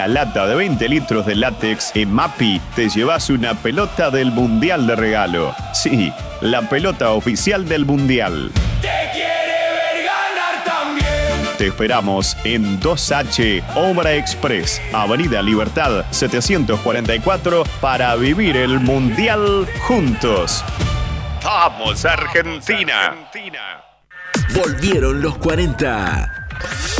La lata de 20 litros de látex en Mapi te llevas una pelota del Mundial de regalo. Sí, la pelota oficial del Mundial. Te esperamos en 2H Obra Express, Avenida Libertad 744, para vivir el Mundial juntos. ¡Vamos, Argentina! Volvieron los 40.